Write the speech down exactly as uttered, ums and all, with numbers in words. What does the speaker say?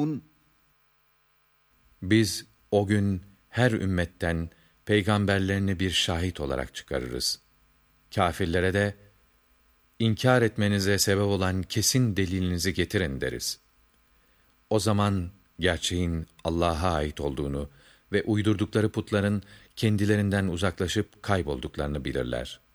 Biz o gün her ümmetten peygamberlerini bir şahit olarak çıkarırız. Kâfirlere de inkar etmenize sebep olan kesin delilinizi getirin deriz. O zaman gerçeğin Allah'a ait olduğunu ve uydurdukları putların kendilerinden uzaklaşıp kaybolduklarını bilirler.